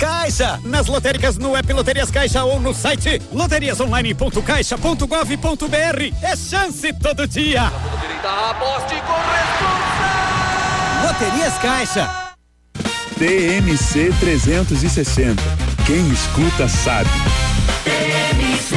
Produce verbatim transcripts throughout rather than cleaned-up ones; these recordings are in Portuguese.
Caixa. Nas lotéricas, no app Loterias Caixa ou no site loterias online ponto caixa ponto gov ponto br. É chance todo dia. Aposte com responsa. Loterias Caixa. T M C trezentos e sessenta. Quem escuta sabe. T M C.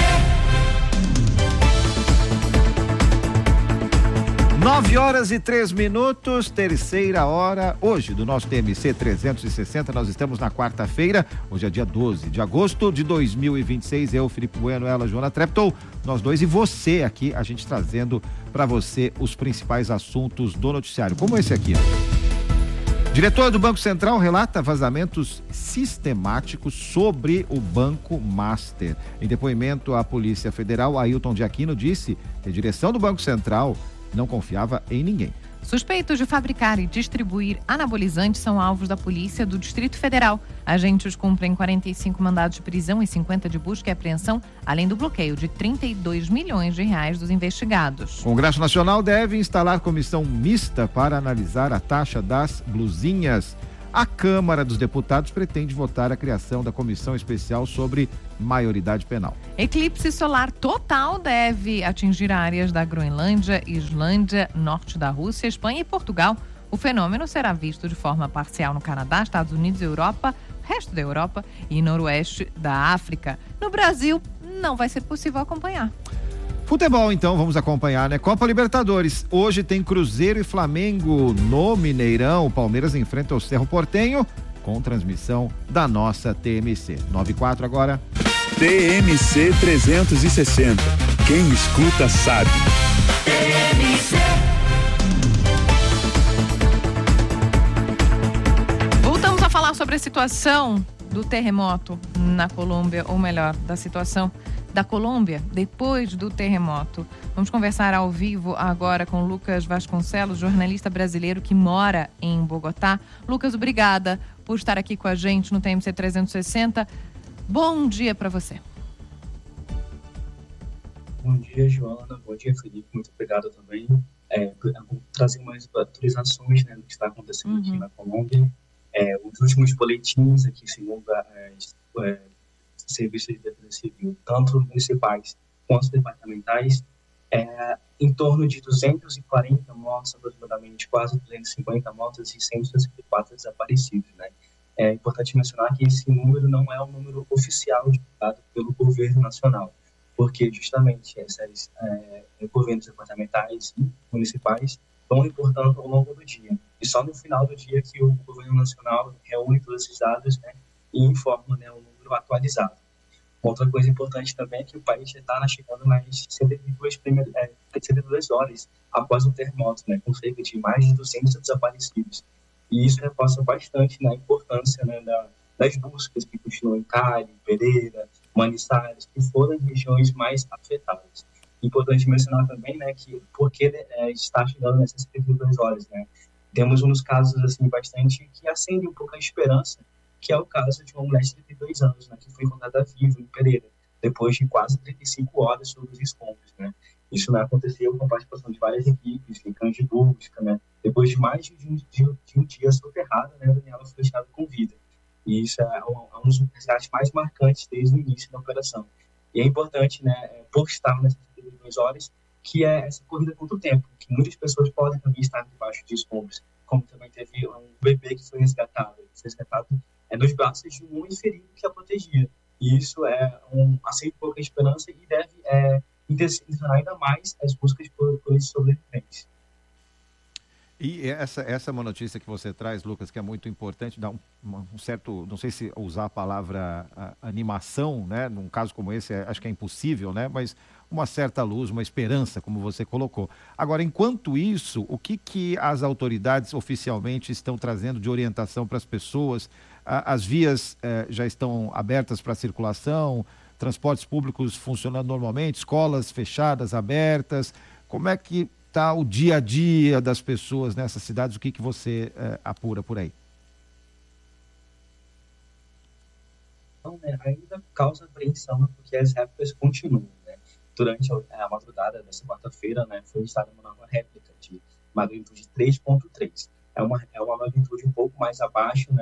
Nove horas e três minutos, terceira hora, hoje do nosso T M C trezentos e sessenta, nós estamos na quarta-feira, hoje é dia doze de agosto de dois mil e vinte e seis, eu, Felipe Bueno, ela, Joana Treptow, nós dois e você aqui, a gente trazendo para você os principais assuntos do noticiário, como esse aqui. Diretor do Banco Central relata vazamentos sistemáticos sobre o Banco Master. Em depoimento à Polícia Federal, Ailton de Aquino disse que a direção do Banco Central não confiava em ninguém. Suspeitos de fabricar e distribuir anabolizantes são alvos da Polícia do Distrito Federal. Agentes cumprem quarenta e cinco mandados de prisão e cinquenta de busca e apreensão, além do bloqueio de trinta e dois milhões de reais dos investigados. O Congresso Nacional deve instalar comissão mista para analisar a taxa das blusinhas. A Câmara dos Deputados pretende votar a criação da comissão especial sobre maioridade penal. Eclipse solar total deve atingir áreas da Groenlândia, Islândia, norte da Rússia, Espanha e Portugal. O fenômeno será visto de forma parcial no Canadá, Estados Unidos, Europa, resto da Europa e noroeste da África. No Brasil, não vai ser possível acompanhar. Futebol, então, vamos acompanhar, né? Copa Libertadores. Hoje tem Cruzeiro e Flamengo no Mineirão. O Palmeiras enfrenta o Cerro Porteño com transmissão da nossa T M C. nove e quatro agora. T M C trezentos e sessenta. Quem escuta sabe. T M C. Voltamos a falar sobre a situação do terremoto na Colômbia, ou melhor, da situação da Colômbia depois do terremoto. Vamos conversar ao vivo agora com Lucas Vasconcelos, jornalista brasileiro que mora em Bogotá. Lucas, obrigada por estar aqui com a gente no T M C trezentos e sessenta. Bom dia para você. Bom dia, Joana. Bom dia, Felipe. Muito obrigado também. É, vou trazer mais atualizações, né, do que está acontecendo uhum. aqui na Colômbia. É, os últimos boletins aqui, segundo a é, serviços de defesa civil, tanto municipais quanto departamentais, é, em torno de duzentos e quarenta mortos, aproximadamente quase duzentos e cinquenta mortos e cento e sessenta e quatro desaparecidos, né? É importante mencionar que esse número não é um número oficial divulgado pelo governo nacional, porque justamente esses é, governos departamentais e municipais vão reportando ao longo do dia. E só no final do dia que o governo nacional reúne todos esses dados, né, e informa, né, o número atualizado. Outra coisa importante também é que o país já está chegando nas setenta e duas, primeiras, é, setenta e duas horas após o terremoto, né, com cerca de mais de duzentos desaparecidos. E isso reforça bastante, né, a importância, né, da, das buscas que continuam em Cali, Pereira, Manizales, que foram as regiões mais afetadas. Importante mencionar também, né, que porque é, está chegando nessas setenta e duas horas, né, temos uns casos assim bastante que acendem um pouco a esperança, que é o caso de uma mulher de trinta e dois anos, né, que foi encontrada viva em Pereira, depois de quase trinta e cinco horas sobre os escombros, né. Isso, né, aconteceu com a participação de várias equipes, de cães de busca, né. Depois de mais de um, de, de um dia soterrada, né, a Daniela foi deixada com vida. E isso é um, é um dos resgates mais marcantes desde o início da operação. E é importante, né, por estar nessas setenta e duas horas, que é essa corrida contra o tempo, que muitas pessoas podem também estar debaixo de escombros, como também teve um bebê que foi resgatado, que foi resgatado é, nos braços de um homem ferido que a protegia. E isso é um acende pouca esperança e deve é, intensificar ainda mais as buscas por, por esses sobreviventes. E essa, essa é uma notícia que você traz, Lucas, que é muito importante, dá um, um certo, não sei se usar a palavra a, animação, né? Num caso como esse, é, acho que é impossível, né? Mas uma certa luz, uma esperança, como você colocou. Agora, enquanto isso, o que, que as autoridades oficialmente estão trazendo de orientação para as pessoas? A, as vias eh, já estão abertas para circulação, transportes públicos funcionando normalmente, escolas fechadas, abertas, como é que está o dia a dia das pessoas nessas cidades? O que, que você eh, apura por aí? Então, né, ainda causa apreensão, porque as réplicas continuam, né? Durante a, a madrugada dessa quarta-feira, né, foi instalada uma nova réplica de magnitude três ponto três. É uma, é uma magnitude um pouco mais abaixo, né,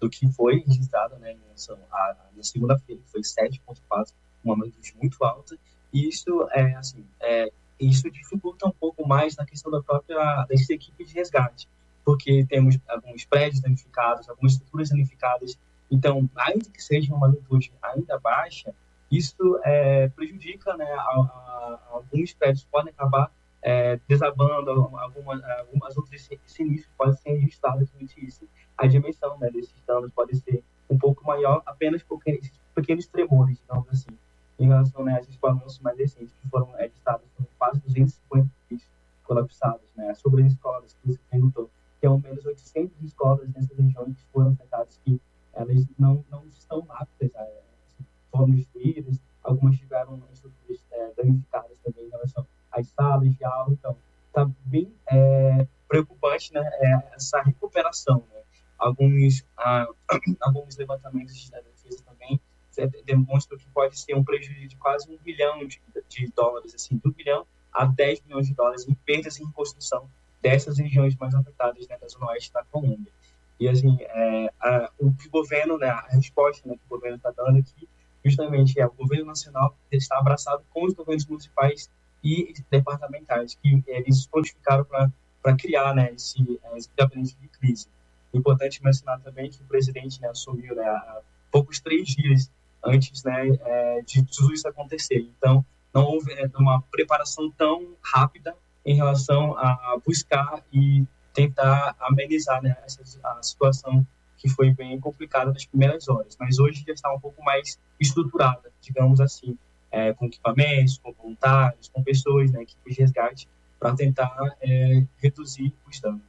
do que foi registrado, né, em relação a, na segunda-feira, que foi sete vírgula quatro, uma magnitude muito alta, e isso, é, assim, é, isso dificulta um pouco mais na questão da própria das equipes de resgate, porque temos alguns prédios danificados, algumas estruturas danificadas, então, ainda que seja uma magnitude ainda baixa, isso é, prejudica, né, a, a, alguns prédios podem acabar é, desabando, algumas, algumas outras sinistros podem ser registrados durante isso. A dimensão, né, desses danos pode ser um pouco maior apenas por esses pequenos tremores, digamos assim, em relação, né, a esses balanços mais recentes que foram registrados, foram quase duzentos e cinquenta colapsados, né, sobre as escolas que você perguntou, que ao menos oitocentas escolas nessas regiões que foram afetadas, que elas não, não estão aptas, é, foram destruídas, algumas tiveram estruturas é, danificadas também em relação às salas de aula, então está bem é, preocupante, né, é, essa recuperação, né? Alguns, ah, alguns levantamentos da defesa também demonstram que pode ser um prejuízo de quase um bilhão de, de dólares, assim, do bilhão a dez bilhões de dólares em perdas em reconstrução dessas regiões mais afetadas, né, da zona oeste da Colômbia. E, assim, é, a, o governo, né, a resposta, né, que o governo está dando aqui, justamente é o governo nacional está abraçado com os governos municipais e departamentais, que eles prontificaram para criar, né, esse, esse gabinete de crise. Importante mencionar também que o presidente, né, assumiu, né, há poucos três dias antes, né, é, de tudo isso acontecer. Então, não houve é, uma preparação tão rápida em relação a buscar e tentar amenizar, né, essa, a situação que foi bem complicada nas primeiras horas. Mas hoje já está um pouco mais estruturada, digamos assim, é, com equipamentos, com voluntários, com pessoas, né, equipes de resgate, para tentar é, reduzir os danos.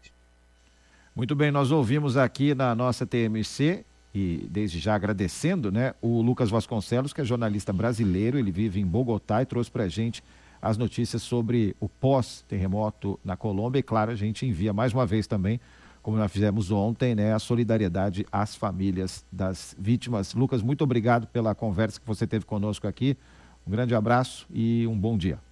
Muito bem, nós ouvimos aqui na nossa T M C, e desde já agradecendo, né, o Lucas Vasconcelos, que é jornalista brasileiro, ele vive em Bogotá e trouxe para a gente as notícias sobre o pós-terremoto na Colômbia. E claro, a gente envia mais uma vez também, como nós fizemos ontem, né, a solidariedade às famílias das vítimas. Lucas, muito obrigado pela conversa que você teve conosco aqui. Um grande abraço e um bom dia.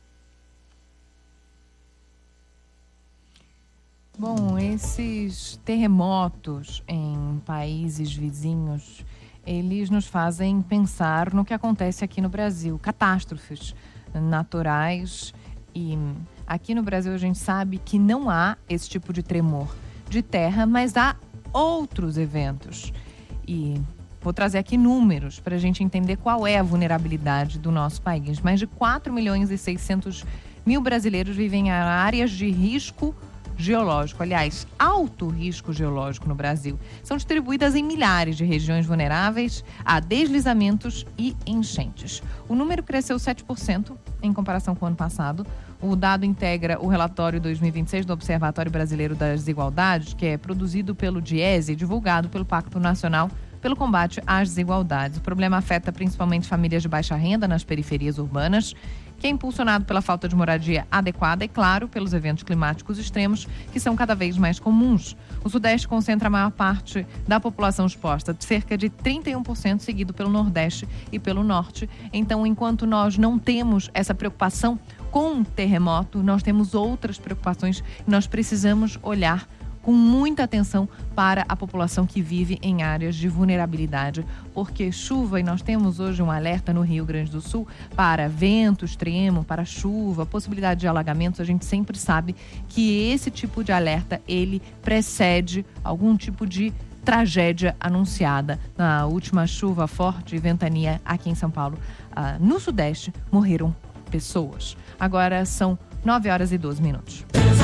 Bom, esses terremotos em países vizinhos, eles nos fazem pensar no que acontece aqui no Brasil. Catástrofes naturais, e aqui no Brasil a gente sabe que não há esse tipo de tremor de terra, mas há outros eventos. E vou trazer aqui números para a gente entender qual é a vulnerabilidade do nosso país. Mais de quatro milhões e seiscentos mil brasileiros vivem em áreas de risco geológico, aliás, alto risco geológico no Brasil. São distribuídas em milhares de regiões vulneráveis a deslizamentos e enchentes. O número cresceu sete por cento em comparação com o ano passado. O dado integra o relatório dois mil e vinte e seis do Observatório Brasileiro das Desigualdades, que é produzido pelo DIESE e divulgado pelo Pacto Nacional pelo Combate às Desigualdades. O problema afeta principalmente famílias de baixa renda nas periferias urbanas, que é impulsionado pela falta de moradia adequada e, claro, pelos eventos climáticos extremos, que são cada vez mais comuns. O Sudeste concentra a maior parte da população exposta, cerca de trinta e um por cento, seguido pelo Nordeste e pelo Norte. Então, enquanto nós não temos essa preocupação com o terremoto, nós temos outras preocupações e nós precisamos olhar com muita atenção para a população que vive em áreas de vulnerabilidade, porque chuva, e nós temos hoje um alerta no Rio Grande do Sul para vento extremo, para chuva, possibilidade de alagamentos. A gente sempre sabe que esse tipo de alerta, ele precede algum tipo de tragédia anunciada. Na última chuva forte e ventania aqui em São Paulo, ah, no Sudeste, morreram pessoas. Agora são nove horas e doze minutos.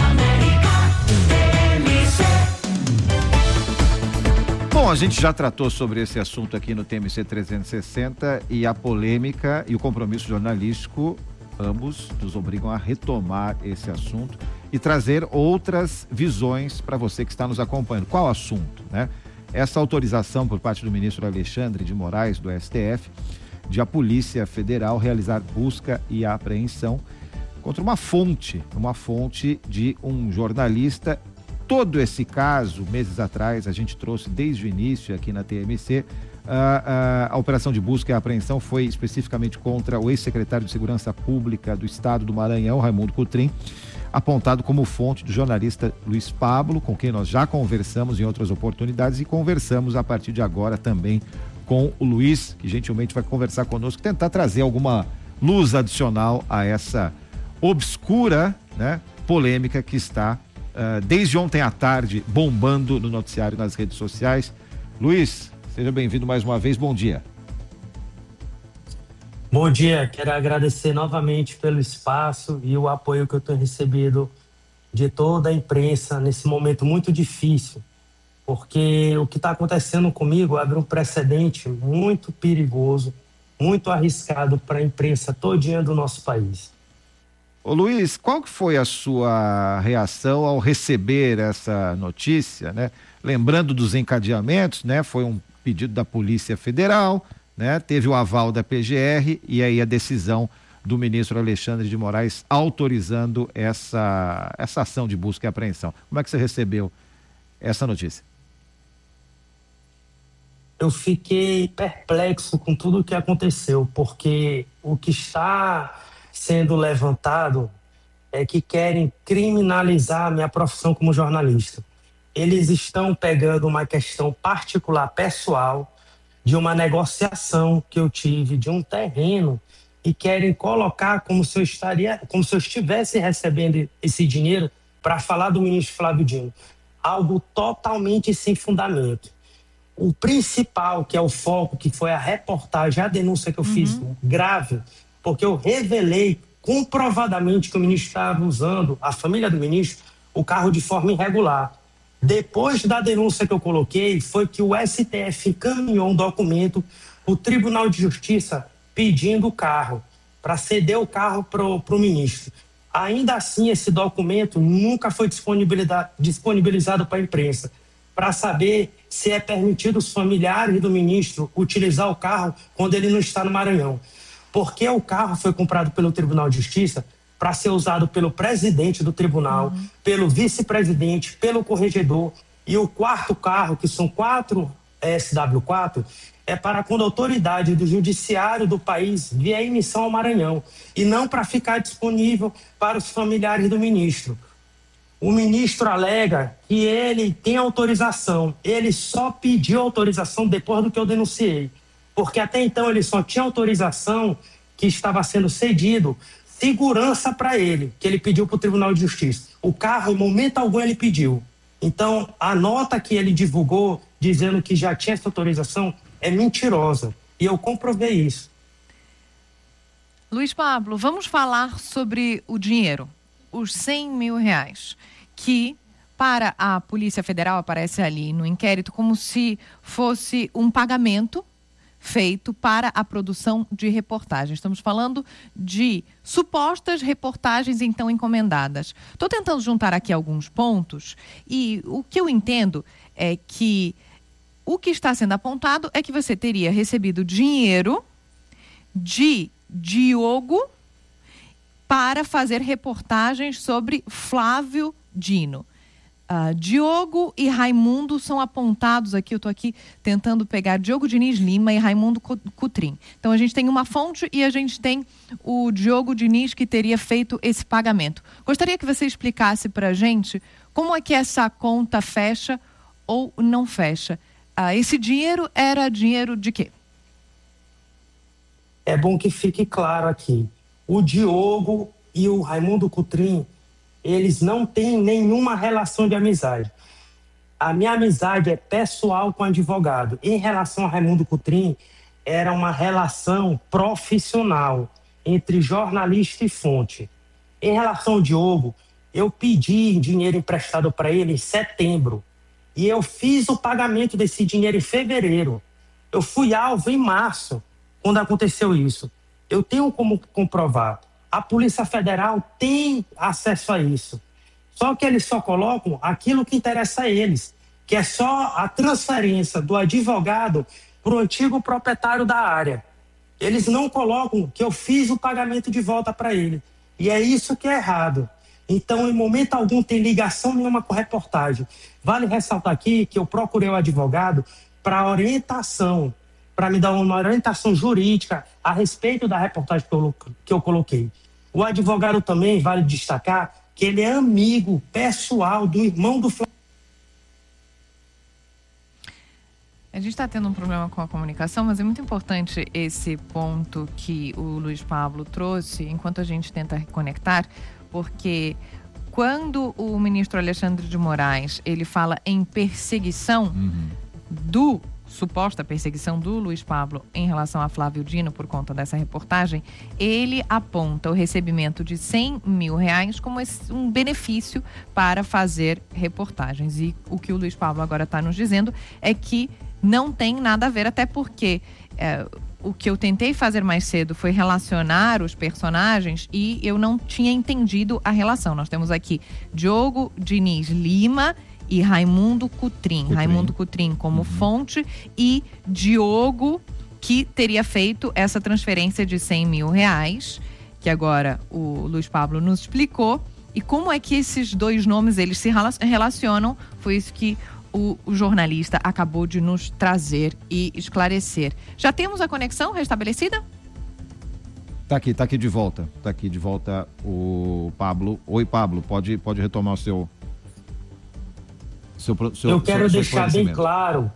Bom, a gente já tratou sobre esse assunto aqui no T M C trezentos e sessenta, e a polêmica e o compromisso jornalístico, ambos nos obrigam a retomar esse assunto e trazer outras visões para você que está nos acompanhando. Qual assunto, né? Essa autorização por parte do ministro Alexandre de Moraes, do S T F, de a Polícia Federal realizar busca e apreensão contra uma fonte, uma fonte de um jornalista. Todo esse caso, meses atrás, a gente trouxe desde o início aqui na T M C. A, a, a operação de busca e apreensão foi especificamente contra o ex-secretário de Segurança Pública do Estado do Maranhão, Raimundo Cotrim. apontado como fonte do jornalista Luiz Pablo, com quem nós já conversamos em outras oportunidades e conversamos a partir de agora também com o Luiz, que gentilmente vai conversar conosco, tentar trazer alguma luz adicional a essa obscura, né, polêmica que está uh, desde ontem à tarde bombando no noticiário, nas redes sociais. Luiz, seja bem-vindo mais uma vez, bom dia. Bom dia, quero agradecer novamente pelo espaço e o apoio que eu tenho recebido de toda a imprensa nesse momento muito difícil, porque o que está acontecendo comigo abre um precedente muito perigoso, muito arriscado para a imprensa todinha do nosso país. Ô Luiz, qual que foi a sua reação ao receber essa notícia, né? Lembrando dos encadeamentos, né? Foi um pedido da Polícia Federal, né? Teve o aval da P G R e aí a decisão do ministro Alexandre de Moraes autorizando essa, essa ação de busca e apreensão. Como é que você recebeu essa notícia? Eu fiquei perplexo com tudo o que aconteceu, porque o que está sendo levantado é que querem criminalizar a minha profissão como jornalista. Eles estão pegando uma questão particular, pessoal, de uma negociação que eu tive de um terreno e querem colocar como se eu estaria, como se eu estivesse recebendo esse dinheiro para falar do ministro Flávio Dino. Algo totalmente sem fundamento. O principal, que é o foco, que foi a reportagem, a denúncia que eu uhum. fiz, grave, porque eu revelei comprovadamente que o ministro estava usando, a família do ministro, o carro de forma irregular. Depois da denúncia que eu coloquei, foi que o S T F encaminhou um documento para o Tribunal de Justiça pedindo o carro, para ceder o carro para o ministro. Ainda assim, esse documento nunca foi disponibilizado para a imprensa, para saber se é permitido os familiares do ministro utilizar o carro quando ele não está no Maranhão. Porque o carro foi comprado pelo Tribunal de Justiça para ser usado pelo presidente do tribunal, uhum. pelo vice-presidente, pelo corregedor. E o quarto carro, que são quatro S W quatro, é para quando a autoridade do judiciário do país vier em missão ao Maranhão, e não para ficar disponível para os familiares do ministro. O ministro alega que ele tem autorização, ele só pediu autorização depois do que eu denunciei, porque até então ele só tinha autorização que estava sendo cedido, segurança para ele, que ele pediu para o Tribunal de Justiça. O carro, em momento algum, ele pediu. Então, a nota que ele divulgou, dizendo que já tinha essa autorização, é mentirosa. E eu comprovei isso. Luiz Pablo, vamos falar sobre o dinheiro, os cem mil reais, que para a Polícia Federal aparece ali no inquérito como se fosse um pagamento feito para a produção de reportagens. Estamos falando de supostas reportagens, então, encomendadas. Estou tentando juntar aqui alguns pontos e o que eu entendo é que o que está sendo apontado é que você teria recebido dinheiro de Diogo para fazer reportagens sobre Flávio Dino. Uh, Diogo e Raimundo são apontados aqui, eu estou aqui tentando pegar Diogo Diniz Lima e Raimundo Cutrim. Então a gente tem uma fonte e a gente tem o Diogo Diniz que teria feito esse pagamento. Gostaria que você explicasse para a gente como é que essa conta fecha ou não fecha. Uh, esse dinheiro era dinheiro de quê? É bom que fique claro aqui. O Diogo e o Raimundo Cutrim, eles não têm nenhuma relação de amizade. A minha amizade é pessoal com o advogado. Em relação a Raimundo Cutrim, era uma relação profissional entre jornalista e fonte. Em relação ao Diogo, eu pedi dinheiro emprestado para ele em setembro e eu fiz o pagamento desse dinheiro em fevereiro. Eu fui alvo em março, quando aconteceu isso. Eu tenho como comprovar. A Polícia Federal tem acesso a isso. Só que eles só colocam aquilo que interessa a eles, que é só a transferência do advogado para o antigo proprietário da área. Eles não colocam que eu fiz o pagamento de volta para ele. E é isso que é errado. Então, em momento algum, tem ligação nenhuma com a reportagem. Vale ressaltar aqui que eu procurei o advogado para orientação, para me dar uma orientação jurídica a respeito da reportagem que eu, que eu coloquei. O advogado também, vale destacar, que ele é amigo pessoal do irmão do Flávio. A gente está tendo um problema com a comunicação, mas é muito importante esse ponto que o Luiz Pablo trouxe, enquanto a gente tenta reconectar, porque quando o ministro Alexandre de Moraes, ele fala em perseguição uhum. do, suposta perseguição do Luiz Pablo em relação a Flávio Dino por conta dessa reportagem, ele aponta o recebimento de cem mil reais como um benefício para fazer reportagens. E o que o Luiz Pablo agora está nos dizendo é que não tem nada a ver, até porque é, o que eu tentei fazer mais cedo foi relacionar os personagens e eu não tinha entendido a relação. Nós temos aqui Diogo Diniz Lima e Raimundo Cutrim. Cutrim. Raimundo Cutrim como uhum. fonte e Diogo, que teria feito essa transferência de cem mil reais, que agora o Luiz Pablo nos explicou. E como é que esses dois nomes eles se relacionam, foi isso que O, o jornalista acabou de nos trazer e esclarecer. Já temos a conexão restabelecida? Tá aqui, tá aqui de volta. Tá aqui de volta o Pablo. Oi, Pablo, pode, pode retomar o seu... seu, seu eu quero seu, deixar seu bem claro,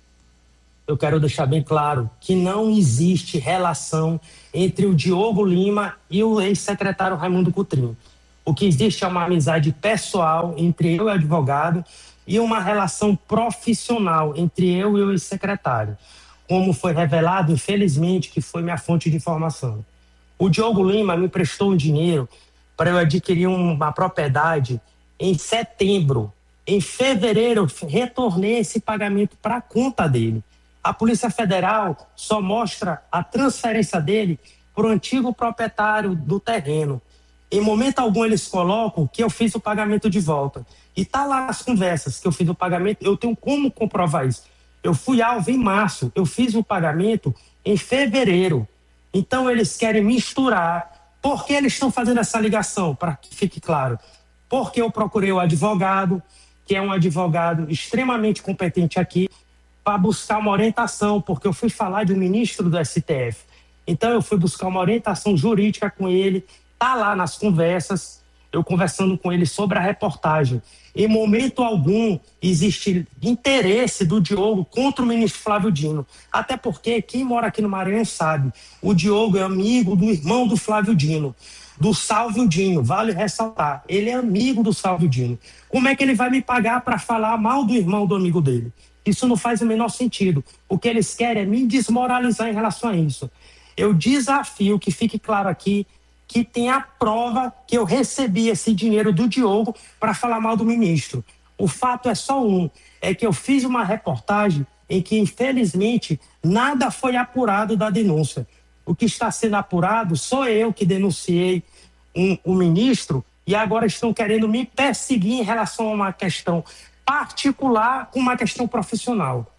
eu quero deixar bem claro que não existe relação entre o Diogo Lima e o ex-secretário Raimundo Cutrim. O que existe é uma amizade pessoal entre eu e o advogado e uma relação profissional entre eu e o ex-secretário, como foi revelado, infelizmente, que foi minha fonte de informação. O Diogo Lima me prestou um dinheiro para eu adquirir uma propriedade em setembro. Em fevereiro, eu retornei esse pagamento para a conta dele. A Polícia Federal só mostra a transferência dele para o antigo proprietário do terreno. Em momento algum eles colocam que eu fiz o pagamento de volta. E tá lá nas conversas que eu fiz o pagamento, eu tenho como comprovar isso. Eu fui alvo em março, eu fiz o pagamento em fevereiro. Então eles querem misturar. Por que eles estão fazendo essa ligação? Para que fique claro. Porque eu procurei o advogado, que é um advogado extremamente competente aqui, para buscar uma orientação, porque eu fui falar de um ministro do S T F. Então eu fui buscar uma orientação jurídica com ele. Está lá nas conversas, eu conversando com ele sobre a reportagem. Em momento algum existe interesse do Diogo contra o ministro Flávio Dino. Até porque quem mora aqui no Maranhão sabe, o Diogo é amigo do irmão do Flávio Dino, do Salvio Dino, vale ressaltar. Ele é amigo do Salvio Dino. Como é que ele vai me pagar para falar mal do irmão do amigo dele? Isso não faz o menor sentido. O que eles querem é me desmoralizar em relação a isso. Eu desafio que fique claro aqui que tem a prova que eu recebi esse dinheiro do Diogo para falar mal do ministro. O fato é só um, é que eu fiz uma reportagem em que, infelizmente, nada foi apurado da denúncia. O que está sendo apurado sou eu que denunciei um, um ministro e agora estão querendo me perseguir em relação a uma questão particular com uma questão profissional.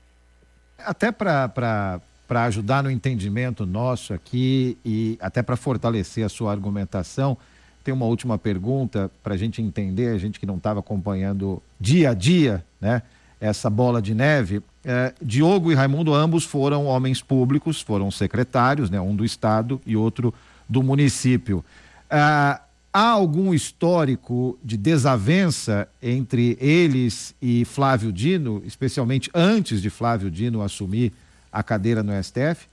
Até para... Pra... para ajudar no entendimento nosso aqui e até para fortalecer a sua argumentação, tem uma última pergunta para a gente entender, a gente que não estava acompanhando dia a dia, né, essa bola de neve. É, Diogo e Raimundo ambos foram homens públicos, foram secretários, né, um do estado e outro do município. Ah, há algum histórico de desavença entre eles e Flávio Dino, especialmente antes de Flávio Dino assumir a cadeira no S T F?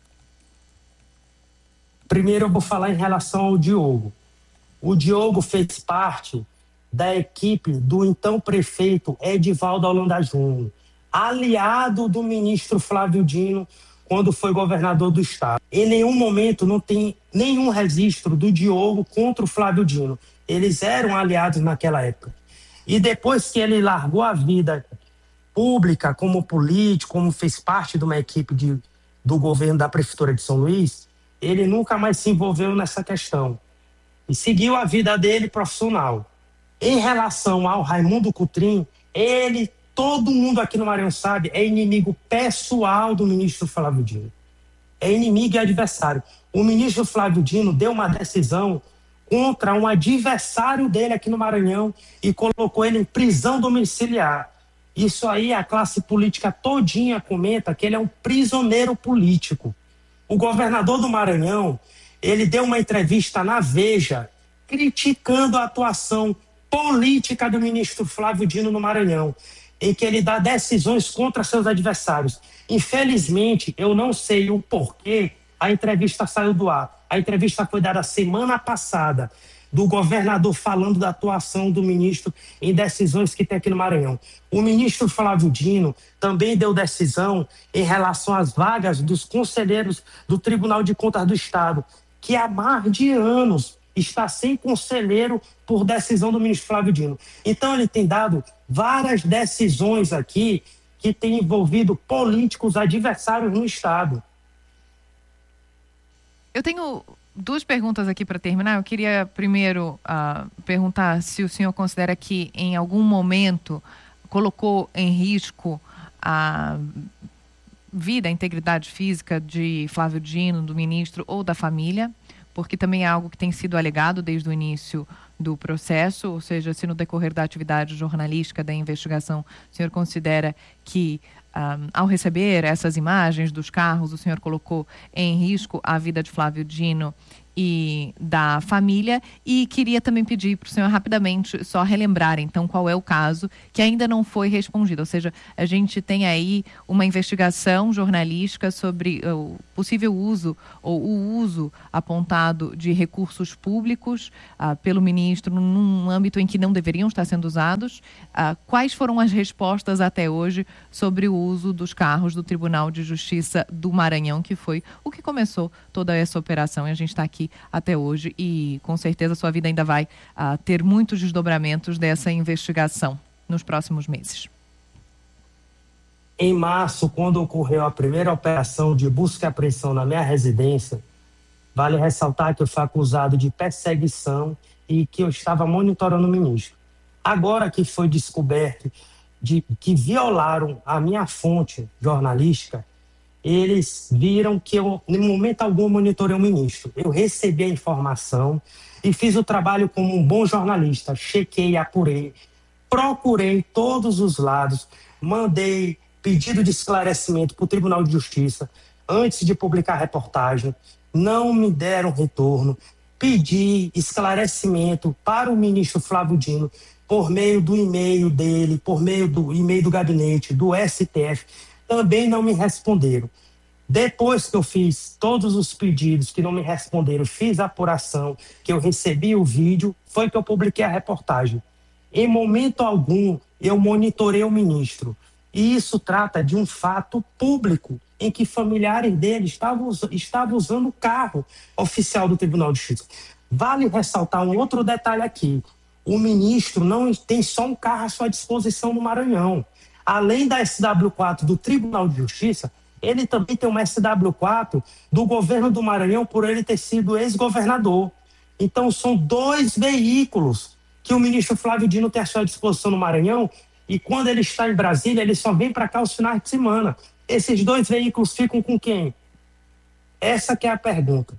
Primeiro eu vou falar em relação ao Diogo. O Diogo fez parte da equipe do então prefeito Edivaldo Holanda Júnior, aliado do ministro Flávio Dino quando foi governador do estado. Em nenhum momento não tem nenhum registro do Diogo contra o Flávio Dino. Eles eram aliados naquela época. E depois que ele largou a vida pública, como político, como fez parte de uma equipe de, do governo da Prefeitura de São Luís, ele nunca mais se envolveu nessa questão. E seguiu a vida dele profissional. Em relação ao Raimundo Cutrim, ele, todo mundo aqui no Maranhão sabe, é inimigo pessoal do ministro Flávio Dino. É inimigo e adversário. O ministro Flávio Dino deu uma decisão contra um adversário dele aqui no Maranhão e colocou ele em prisão domiciliar. Isso aí a classe política todinha comenta que ele é um prisioneiro político. O governador do Maranhão, ele deu uma entrevista na Veja criticando a atuação política do ministro Flávio Dino no Maranhão, em que ele dá decisões contra seus adversários. Infelizmente, eu não sei o porquê a entrevista saiu do ar. A entrevista foi dada semana passada, do governador falando da atuação do ministro em decisões que tem aqui no Maranhão. O ministro Flávio Dino também deu decisão em relação às vagas dos conselheiros do Tribunal de Contas do Estado, que há mais de anos está sem conselheiro por decisão do ministro Flávio Dino. Então ele tem dado várias decisões aqui que têm envolvido políticos adversários no Estado. Eu tenho duas perguntas aqui para terminar. Eu queria primeiro uh, perguntar se o senhor considera que em algum momento colocou em risco a vida, a integridade física de Flávio Dino, do ministro ou da família, porque também é algo que tem sido alegado desde o início do processo, ou seja, se no decorrer da atividade jornalística da investigação o senhor considera que Um, ao receber essas imagens dos carros, o senhor colocou em risco a vida de Flávio Dino e da família, e queria também pedir para o senhor rapidamente só relembrar então qual é o caso que ainda não foi respondido, ou seja, a gente tem aí uma investigação jornalística sobre o possível uso ou o uso apontado de recursos públicos uh, pelo ministro num âmbito em que não deveriam estar sendo usados. Uh, quais foram as respostas até hoje sobre o uso dos carros do Tribunal de Justiça do Maranhão, que foi o que começou toda essa operação, e a gente está aqui até hoje e com certeza sua vida ainda vai uh, ter muitos desdobramentos dessa investigação nos próximos meses. Em março, quando ocorreu a primeira operação de busca e apreensão na minha residência, vale ressaltar que eu fui acusado de perseguição e que eu estava monitorando o ministro. Agora que foi descoberto de que violaram a minha fonte jornalística, eles viram que eu, em momento algum, monitorei o ministro. Eu recebi a informação e fiz o trabalho como um bom jornalista. Chequei, apurei, procurei todos os lados, mandei pedido de esclarecimento para o Tribunal de Justiça antes de publicar a reportagem. Não me deram retorno. Pedi esclarecimento para o ministro Flávio Dino por meio do e-mail dele, por meio do e-mail do gabinete, do S T F. Também não me responderam. Depois que eu fiz todos os pedidos que não me responderam, fiz a apuração, que eu recebi o vídeo, foi que eu publiquei a reportagem. Em momento algum, eu monitorei o ministro. E isso trata de um fato público, em que familiares dele estavam, estavam usando o carro oficial do Tribunal de Justiça. Vale ressaltar um outro detalhe aqui. O ministro não tem só um carro à sua disposição no Maranhão. Além da S W quatro do Tribunal de Justiça, ele também tem uma S W quatro do governo do Maranhão, por ele ter sido ex-governador. Então, são dois veículos que o ministro Flávio Dino tem à sua disposição no Maranhão, e quando ele está em Brasília, ele só vem para cá aos finais de semana. Esses dois veículos ficam com quem? Essa que é a pergunta.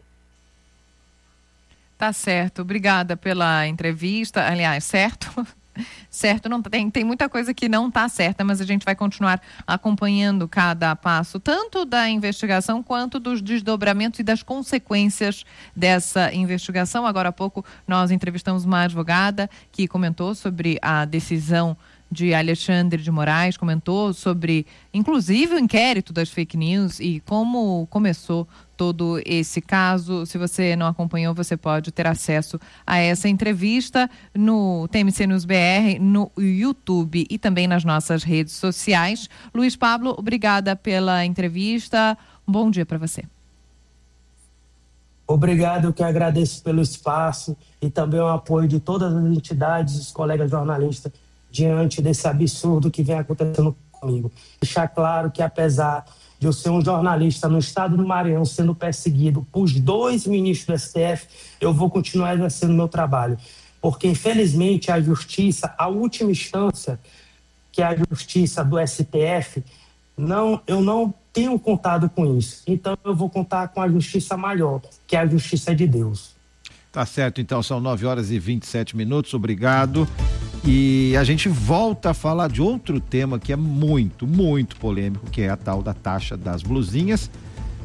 Tá certo. Obrigada pela entrevista. Aliás, certo? Certo, não tem, tem muita coisa que não está certa, mas a gente vai continuar acompanhando cada passo, tanto da investigação quanto dos desdobramentos e das consequências dessa investigação. Agora há pouco nós entrevistamos uma advogada que comentou sobre a decisão de Alexandre de Moraes, comentou sobre, inclusive, o inquérito das fake news e como começou todo esse caso. Se você não acompanhou, você pode ter acesso a essa entrevista no T M C News B R, no YouTube e também nas nossas redes sociais. Luiz Pablo, obrigada pela entrevista. Um bom dia para você. Obrigado, eu que agradeço pelo espaço e também o apoio de todas as entidades, os colegas jornalistas, diante desse absurdo que vem acontecendo comigo. Deixar claro que, apesar de eu ser um jornalista no estado do Maranhão sendo perseguido por dois ministros do S T F, eu vou continuar exercendo meu trabalho. Porque, infelizmente, a justiça, a última instância, que é a justiça do S T F, não, eu não tenho contado com isso. Então, eu vou contar com a justiça maior, que é a justiça de Deus. Tá certo, então, são nove horas e vinte e sete minutos, obrigado. E a gente volta a falar de outro tema que é muito, muito polêmico, que é a tal da taxa das blusinhas,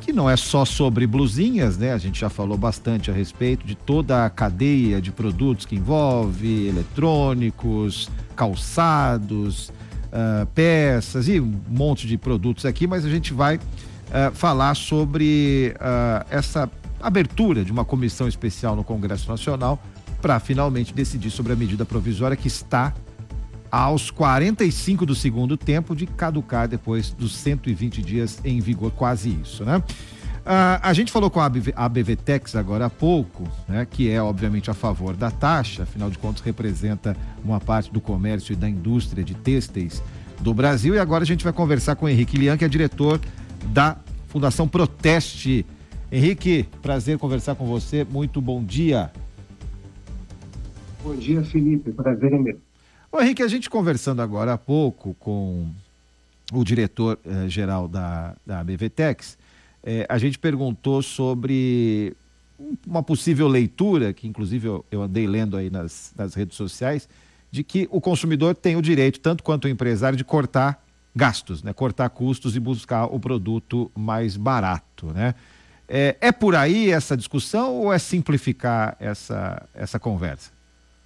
que não é só sobre blusinhas, né? A gente já falou bastante a respeito de toda a cadeia de produtos que envolve eletrônicos, calçados, uh, peças e um monte de produtos aqui, mas a gente vai uh, falar sobre uh, essa abertura de uma comissão especial no Congresso Nacional para finalmente decidir sobre a medida provisória que está aos quarenta e cinco do segundo tempo de caducar depois dos cento e vinte dias em vigor, quase isso, né? Ah, a gente falou com a ABVTEX agora há pouco, né? Que é obviamente a favor da taxa, afinal de contas representa uma parte do comércio e da indústria de têxteis do Brasil, e agora a gente vai conversar com o Henrique Lian, que é diretor da Fundação Proteste. Henrique, prazer conversar com você, muito bom dia. Bom dia, Felipe, prazer é meu. Ô, Henrique, a gente conversando agora há pouco com o diretor-geral eh, da, da ABVTEX, eh, a gente perguntou sobre uma possível leitura, que inclusive eu, eu andei lendo aí nas, nas redes sociais, de que o consumidor tem o direito, tanto quanto o empresário, de cortar gastos, né? Cortar custos e buscar o produto mais barato, né? É, é por aí essa discussão ou é simplificar essa, essa conversa?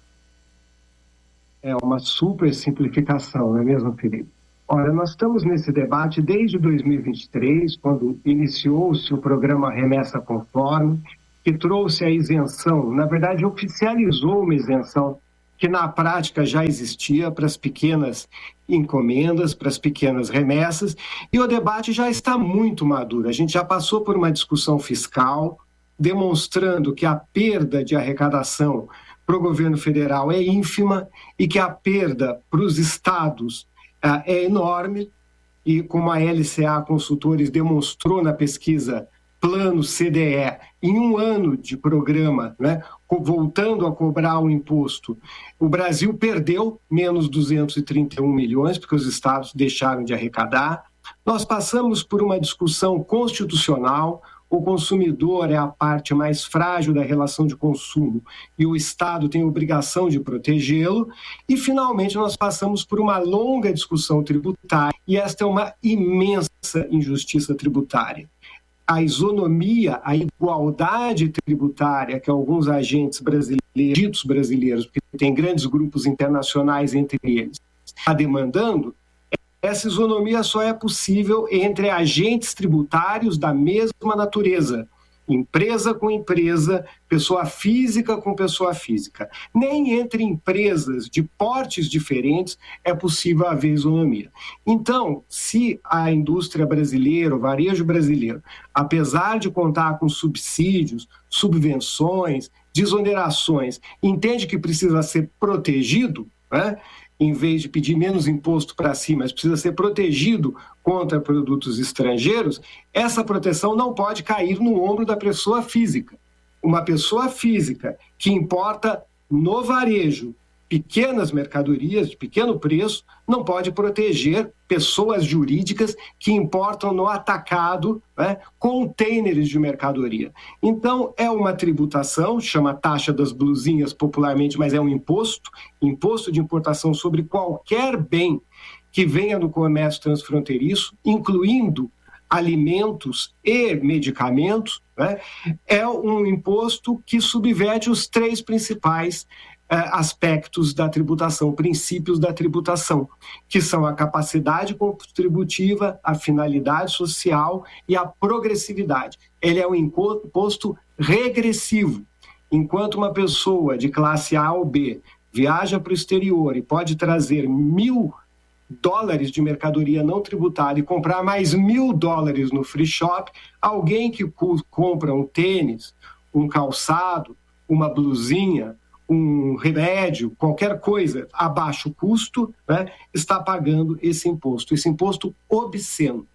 É uma super simplificação, não é mesmo, Felipe? Olha, nós estamos nesse debate desde dois mil e vinte e três, quando iniciou-se o programa Remessa Conforme, que trouxe a isenção, na verdade oficializou uma isenção que na prática já existia para as pequenas encomendas, para as pequenas remessas, e o debate já está muito maduro. A gente já passou por uma discussão fiscal, demonstrando que a perda de arrecadação para o governo federal é ínfima e que a perda para os estados uh, é enorme, e como a L C A Consultores demonstrou na pesquisa Plano C D E, em um ano de programa, né, voltando a cobrar o imposto, o Brasil perdeu menos duzentos e trinta e um milhões, porque os estados deixaram de arrecadar. Nós passamos por uma discussão constitucional. O consumidor é a parte mais frágil da relação de consumo e o Estado tem a obrigação de protegê-lo. E, finalmente, nós passamos por uma longa discussão tributária, e esta é uma imensa injustiça tributária. A isonomia, a igualdade tributária que alguns agentes brasileiros, ditos brasileiros, porque tem grandes grupos internacionais entre eles, está demandando, essa isonomia só é possível entre agentes tributários da mesma natureza, empresa com empresa, pessoa física com pessoa física. Nem entre empresas de portes diferentes é possível haver isonomia. Então, se a indústria brasileira, o varejo brasileiro, apesar de contar com subsídios, subvenções, desonerações, entende que precisa ser protegido, né? Em vez de pedir menos imposto para si, mas precisa ser protegido contra produtos estrangeiros, essa proteção não pode cair no ombro da pessoa física. Uma pessoa física que importa no varejo pequenas mercadorias de pequeno preço não pode proteger pessoas jurídicas que importam no atacado, né, containers de mercadoria. Então, é uma tributação, chama taxa das blusinhas popularmente, mas é um imposto, imposto de importação sobre qualquer bem que venha do comércio transfronteiriço, incluindo alimentos e medicamentos, né, é um imposto que subverte os três principais aspectos da tributação, princípios da tributação, que são a capacidade contributiva, a finalidade social e a progressividade. Ele é um imposto regressivo. Enquanto uma pessoa de classe A ou B viaja para o exterior e pode trazer mil dólares de mercadoria não tributada e comprar mais mil dólares no free shop, alguém que compra um tênis, um calçado, uma blusinha, um remédio, qualquer coisa a baixo custo, né, está pagando esse imposto, esse imposto obsceno.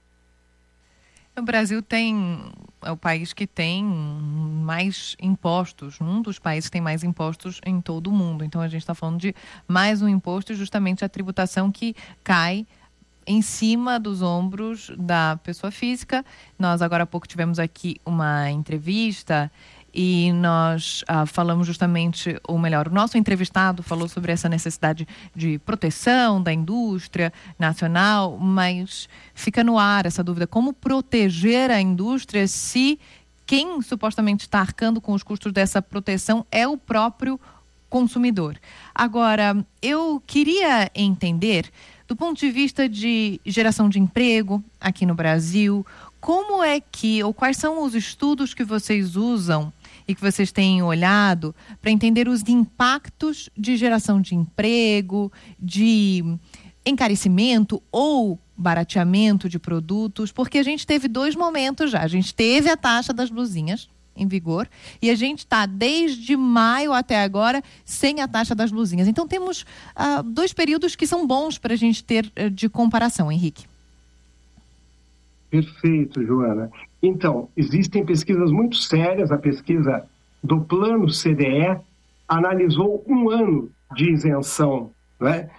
O Brasil tem, é o país que tem mais impostos, um dos países que tem mais impostos em todo o mundo. Então a gente está falando de mais um imposto, justamente a tributação que cai em cima dos ombros da pessoa física. Nós agora há pouco tivemos aqui uma entrevista e nós uh, falamos justamente, ou melhor, o nosso entrevistado falou sobre essa necessidade de proteção da indústria nacional, mas fica no ar essa dúvida, como proteger a indústria se quem supostamente está arcando com os custos dessa proteção é o próprio consumidor. Agora, eu queria entender, do ponto de vista de geração de emprego aqui no Brasil, como é que, ou quais são os estudos que vocês usam e que vocês têm olhado para entender os impactos de geração de emprego, de encarecimento ou barateamento de produtos, porque a gente teve dois momentos já. A gente teve a taxa das blusinhas em vigor e a gente está desde maio até agora sem a taxa das blusinhas. Então temos uh, dois períodos que são bons para a gente ter uh, de comparação, Henrique. Perfeito, Joana. Então, existem pesquisas muito sérias. A pesquisa do Plano C D E analisou um ano de isenção, né?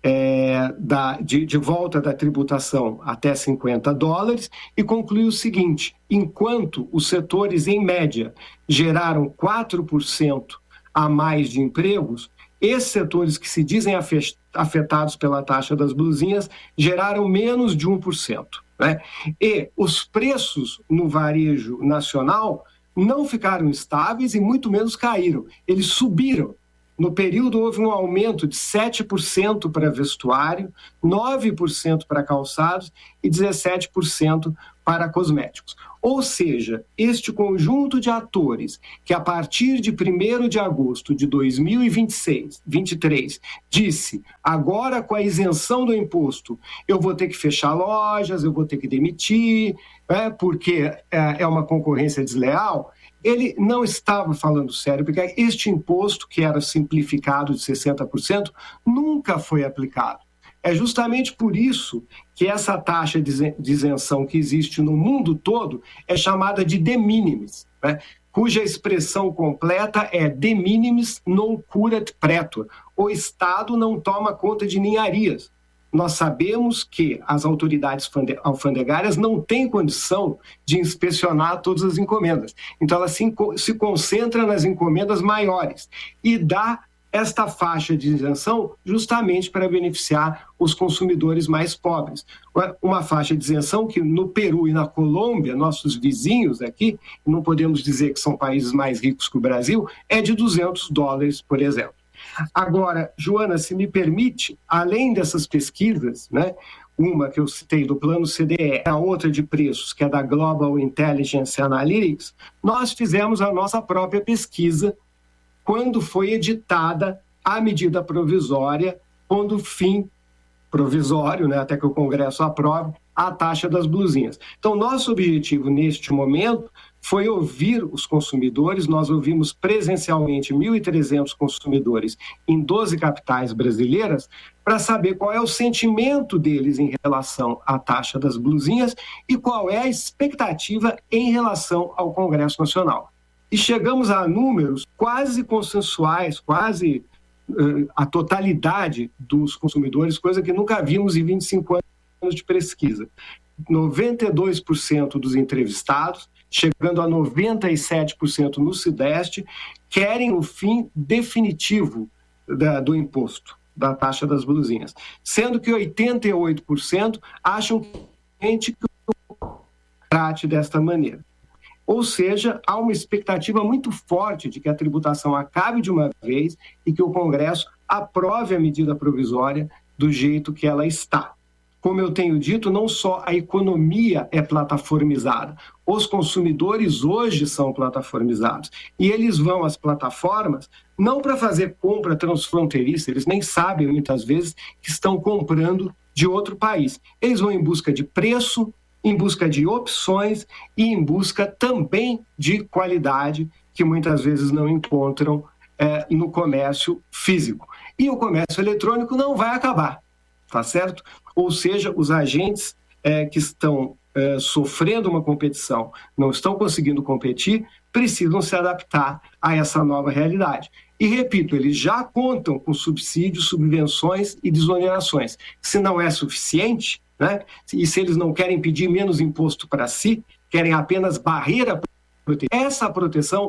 É, da, de, de volta da tributação até cinquenta dólares e concluiu o seguinte: enquanto os setores, em média, geraram quatro por cento a mais de empregos, esses setores que se dizem afetados pela taxa das blusinhas geraram menos de um por cento. Né? E os preços no varejo nacional não ficaram estáveis e muito menos caíram, eles subiram. No período, houve um aumento de sete por cento para vestuário, nove por cento para calçados e dezessete por cento para cosméticos. Ou seja, este conjunto de atores que, a partir de primeiro de agosto de dois mil e vinte e seis, vinte e três, disse, agora com a isenção do imposto, eu vou ter que fechar lojas, eu vou ter que demitir, né, porque é, é uma concorrência desleal. Ele não estava falando sério, porque este imposto, que era simplificado de sessenta por cento, nunca foi aplicado. É justamente por isso que essa taxa de isenção que existe no mundo todo é chamada de de minimis, né? Cuja expressão completa é de minimis non curat praetor. O Estado não toma conta de ninharias. Nós sabemos que as autoridades alfandegárias não têm condição de inspecionar todas as encomendas. Então, ela se, se concentra nas encomendas maiores e dá esta faixa de isenção justamente para beneficiar os consumidores mais pobres. Uma faixa de isenção que no Peru e na Colômbia, nossos vizinhos aqui, não podemos dizer que são países mais ricos que o Brasil, é de duzentos dólares, por exemplo. Agora, Joana, se me permite, além dessas pesquisas, né, uma que eu citei do Plano C D E, a outra de preços, que é da Global Intelligence Analytics, nós fizemos a nossa própria pesquisa quando foi editada a medida provisória, pondo fim provisório, né, até que o Congresso aprove, a taxa das blusinhas. Então, nosso objetivo neste momento foi ouvir os consumidores. Nós ouvimos presencialmente mil e trezentos consumidores em doze capitais brasileiras para saber qual é o sentimento deles em relação à taxa das blusinhas e qual é a expectativa em relação ao Congresso Nacional. E chegamos a números quase consensuais, quase uh, a totalidade dos consumidores, coisa que nunca vimos em vinte e cinco anos de pesquisa. noventa e dois por cento dos entrevistados, chegando a noventa e sete por cento no Sudeste, querem o fim definitivo da, do imposto, da taxa das blusinhas. Sendo que oitenta e oito por cento acham que o trate desta maneira. Ou seja, há uma expectativa muito forte de que a tributação acabe de uma vez e que o Congresso aprove a medida provisória do jeito que ela está. Como eu tenho dito, não só a economia é plataformizada, os consumidores hoje são plataformizados. E eles vão às plataformas não para fazer compra transfronteiriça, eles nem sabem muitas vezes que estão comprando de outro país. Eles vão em busca de preço, em busca de opções e em busca também de qualidade, que muitas vezes não encontram é, no comércio físico. E o comércio eletrônico não vai acabar, tá certo? Ou seja, os agentes é, que estão é, sofrendo uma competição, não estão conseguindo competir, precisam se adaptar a essa nova realidade. E, repito, eles já contam com subsídios, subvenções e desonerações. Se não é suficiente, né, e se eles não querem pedir menos imposto para si, querem apenas barreira, essa proteção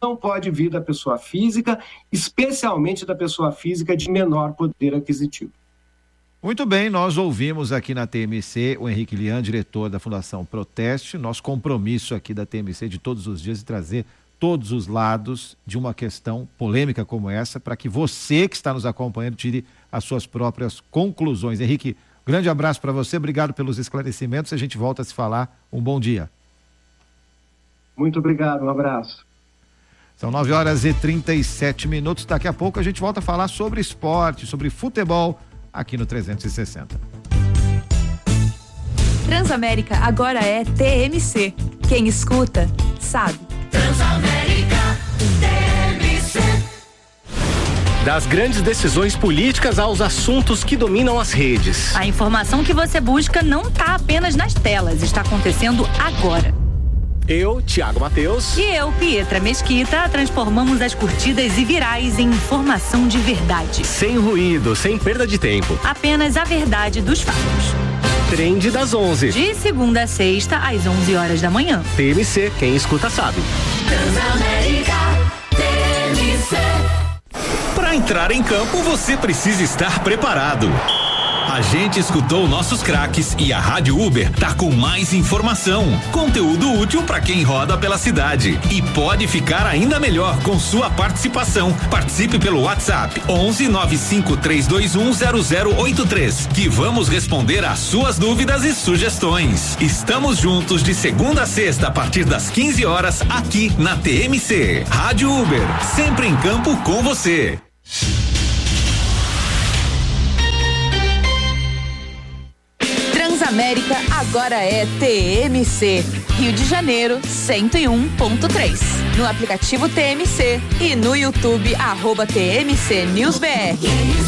não pode vir da pessoa física, especialmente da pessoa física de menor poder aquisitivo. Muito bem, nós ouvimos aqui na T M C o Henrique Lian, diretor da Fundação Proteste. Nosso compromisso aqui da T M C de todos os dias é trazer todos os lados de uma questão polêmica como essa, para que você que está nos acompanhando tire as suas próprias conclusões. Henrique, grande abraço para você, obrigado pelos esclarecimentos, a gente volta a se falar, um bom dia. Muito obrigado, um abraço. São nove horas e trinta e sete minutos, daqui a pouco a gente volta a falar sobre esporte, sobre futebol, aqui no trezentos e sessenta. Transamérica agora é T M C. Quem escuta, sabe. Transamérica T M C. Das grandes decisões políticas aos assuntos que dominam as redes. A informação que você busca não está apenas nas telas, está acontecendo agora. Eu, Thiago Mateus. E eu, Pietra Mesquita, transformamos as curtidas e virais em informação de verdade. Sem ruído, sem perda de tempo. Apenas a verdade dos fatos. Trend das onze. De segunda a sexta, às onze horas da manhã. T M C, quem escuta sabe. Transamérica T M C. Para entrar em campo, você precisa estar preparado. A gente escutou nossos craques e a Rádio Uber tá com mais informação, conteúdo útil para quem roda pela cidade e pode ficar ainda melhor com sua participação. Participe pelo WhatsApp onze nove cinco três dois um zero zero oito três, que vamos responder às suas dúvidas e sugestões. Estamos juntos de segunda a sexta a partir das quinze horas aqui na T M C. Rádio Uber, sempre em campo com você. Transamérica agora é T M C. Rio de Janeiro, cento e um ponto três. No aplicativo T M C e no YouTube, arroba T M C News B R.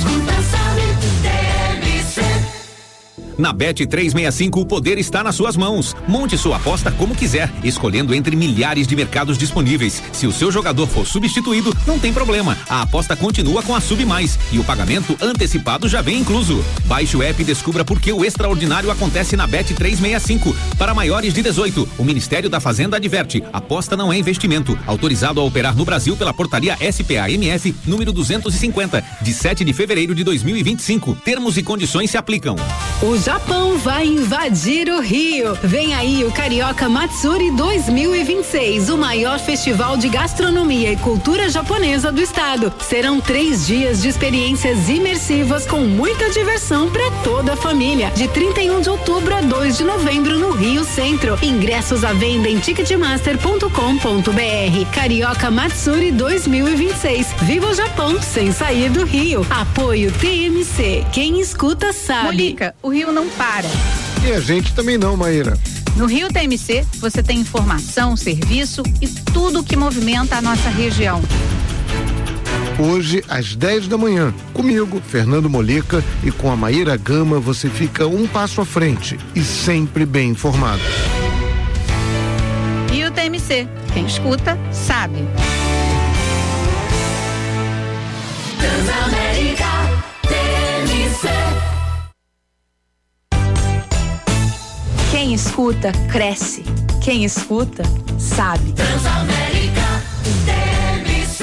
Na Bet trezentos e sessenta e cinco, o poder está nas suas mãos. Monte sua aposta como quiser, escolhendo entre milhares de mercados disponíveis. Se o seu jogador for substituído, não tem problema. A aposta continua com a Sub Mais e o pagamento antecipado já vem incluso. Baixe o app e descubra por que o extraordinário acontece na Bet trezentos e sessenta e cinco. Para maiores de dezoito, o Ministério da Fazenda adverte: aposta não é investimento. Autorizado a operar no Brasil pela portaria S P A M F número duzentos e cinquenta, de sete de fevereiro de dois mil e vinte e cinco. Termos e condições se aplicam. O Japão vai invadir o Rio. Vem aí o Carioca Matsuri dois mil e vinte e seis, o maior festival de gastronomia e cultura japonesa do estado. Serão três dias de experiências imersivas com muita diversão para toda a família. De trinta e um de outubro a dois de novembro no Rio Centro. Ingressos à venda em ticketmaster ponto com ponto b r. Carioca Matsuri dois mil e vinte e seis. Viva o Japão sem sair do Rio. Apoio T M C. Quem escuta sabe. Molica, o Rio não para. E a gente também não, Maíra. No Rio T M C, você tem informação, serviço e tudo que movimenta a nossa região. Hoje, às dez da manhã, comigo, Fernando Molica, e com a Maíra Gama, você fica um passo à frente e sempre bem informado. Rio T M C, quem escuta, sabe. Transamérica T M C. Quem escuta, cresce. Quem escuta, sabe. Transamérica T M C.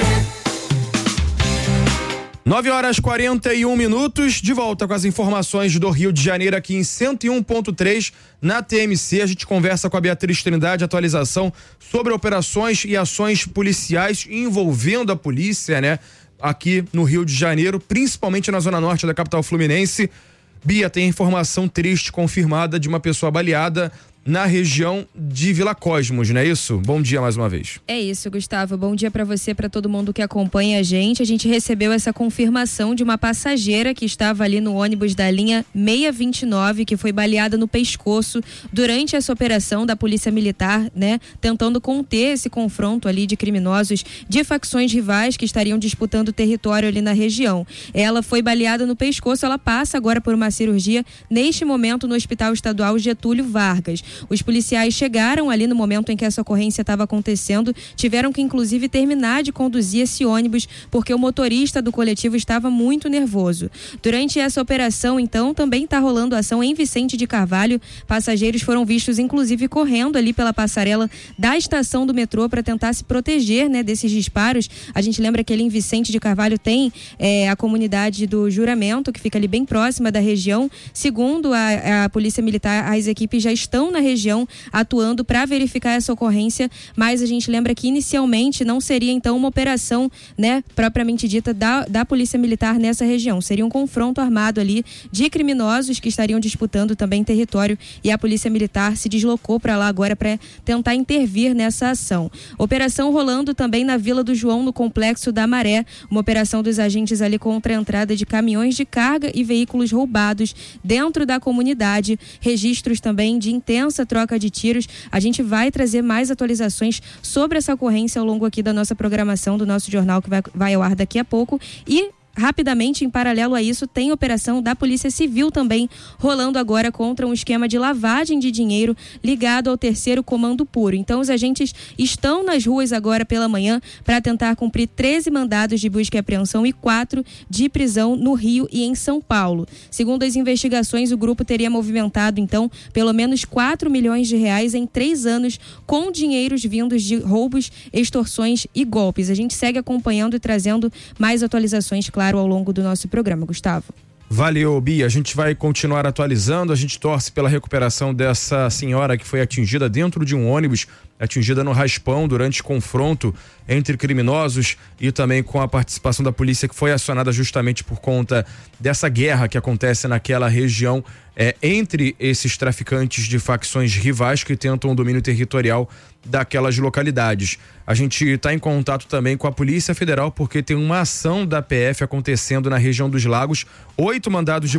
nove horas e quarenta e um minutos, de volta com as informações do Rio de Janeiro aqui em cento e um ponto três na T M C. A gente conversa com a Beatriz Trindade, atualização sobre operações e ações policiais envolvendo a polícia, né? Aqui no Rio de Janeiro, principalmente na zona norte da capital fluminense. Bia, tem informação triste confirmada de uma pessoa baleada na região de Vila Cosmos, não é isso? Bom dia mais uma vez. É isso, Gustavo. Bom dia para você, para todo mundo que acompanha a gente. A gente recebeu essa confirmação de uma passageira que estava ali no ônibus da linha seiscentos e vinte e nove, que foi baleada no pescoço durante essa operação da Polícia Militar, né? Tentando conter esse confronto ali de criminosos de facções rivais que estariam disputando território ali na região. Ela foi baleada no pescoço, ela passa agora por uma cirurgia neste momento no Hospital Estadual Getúlio Vargas. Os policiais chegaram ali no momento em que essa ocorrência estava acontecendo, tiveram que inclusive terminar de conduzir esse ônibus porque o motorista do coletivo estava muito nervoso. Durante essa operação, então, também está rolando ação em Vicente de Carvalho. Passageiros foram vistos inclusive correndo ali pela passarela da estação do metrô para tentar se proteger, né, desses disparos. A gente lembra que ali em Vicente de Carvalho tem é, a comunidade do Juramento, que fica ali bem próxima da região. Segundo a, a Polícia Militar, as equipes já estão na região atuando para verificar essa ocorrência, mas a gente lembra que inicialmente não seria então uma operação, né, propriamente dita da, da Polícia Militar nessa região. Seria um confronto armado ali de criminosos que estariam disputando também território, e a Polícia Militar se deslocou para lá agora para tentar intervir nessa ação. Operação rolando também na Vila do João, no Complexo da Maré, uma operação dos agentes ali contra a entrada de caminhões de carga e veículos roubados dentro da comunidade, registros também de intensa troca de tiros. A gente vai trazer mais atualizações sobre essa ocorrência ao longo aqui da nossa programação, do nosso jornal que vai, vai ao ar daqui a pouco. E rapidamente, em paralelo a isso, tem operação da Polícia Civil também rolando agora contra um esquema de lavagem de dinheiro ligado ao terceiro Comando Puro. Então, os agentes estão nas ruas agora pela manhã para tentar cumprir treze mandados de busca e apreensão e quatro de prisão no Rio e em São Paulo. Segundo as investigações, o grupo teria movimentado, então, pelo menos quatro milhões de reais em três anos com dinheiros vindos de roubos, extorsões e golpes. A gente segue acompanhando e trazendo mais atualizações, claro, ao longo do nosso programa, Gustavo. Valeu, Bia. A gente vai continuar atualizando. A gente torce pela recuperação dessa senhora que foi atingida dentro de um ônibus, atingida no raspão durante confronto entre criminosos, e também com a participação da polícia, que foi acionada justamente por conta dessa guerra que acontece naquela região é, entre esses traficantes de facções rivais que tentam o domínio territorial daquelas localidades. A gente está em contato também com a Polícia Federal porque tem uma ação da P F acontecendo na região dos Lagos. Oito mandados de